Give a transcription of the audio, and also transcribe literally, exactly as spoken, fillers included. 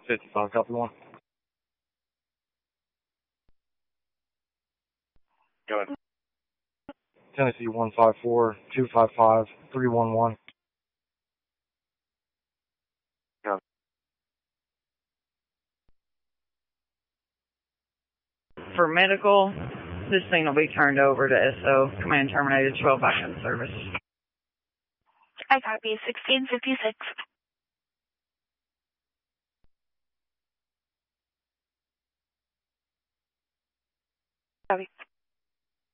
fifty-five, copy one. Go ahead. Tennessee one five four, two five five, three one one. Go. For medical, this thing will be turned over to S O. Command terminated, twelve back in service. I copy, sixteen fifty-six. Copy.